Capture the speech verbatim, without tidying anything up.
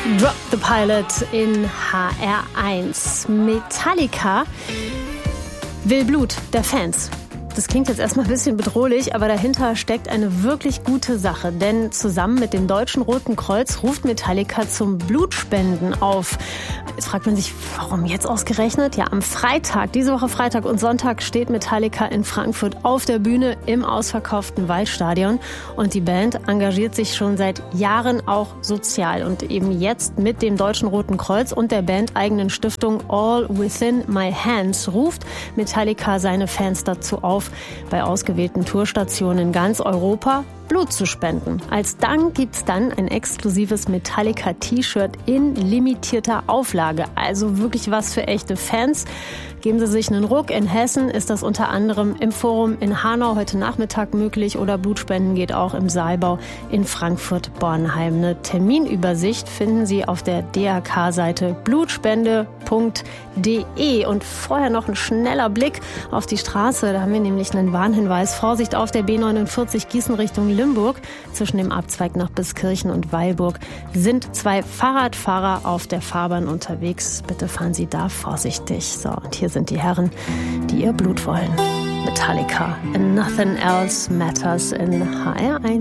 Drop the Pilot in H R eins. Metallica will Blut der Fans. Das klingt jetzt erstmal ein bisschen bedrohlich, aber dahinter steckt eine wirklich gute Sache. Denn zusammen mit dem Deutschen Roten Kreuz ruft Metallica zum Blutspenden auf. Jetzt fragt man sich, warum jetzt ausgerechnet? Ja, am Freitag, diese Woche Freitag und Sonntag steht Metallica in Frankfurt auf der Bühne im ausverkauften Waldstadion. Und die Band engagiert sich schon seit Jahren auch sozial. Und eben jetzt mit dem Deutschen Roten Kreuz und der bandeigenen Stiftung All Within My Hands ruft Metallica seine Fans dazu auf, bei ausgewählten Tourstationen in ganz Europa Blut zu spenden. Als Dank gibt's dann ein exklusives Metallica-T-Shirt in limitierter Auflage. Also wirklich was für echte Fans. Geben Sie sich einen Ruck. In Hessen ist das unter anderem im Forum in Hanau heute Nachmittag möglich oder Blutspenden geht auch im Saalbau in Frankfurt-Bornheim. Eine Terminübersicht finden Sie auf der D R K-Seite blutspende punkt de. Und vorher noch ein schneller Blick auf die Straße. Da haben wir nämlich einen Warnhinweis. Vorsicht auf der B neunundvierzig Gießen Richtung Limburg. Zwischen dem Abzweig nach Biskirchen und Weilburg sind zwei Fahrradfahrer auf der Fahrbahn unterwegs. Bitte fahren Sie da vorsichtig. So, und hier sind die Herren, die ihr Blut wollen. Metallica and Nothing Else Matters in H R eins.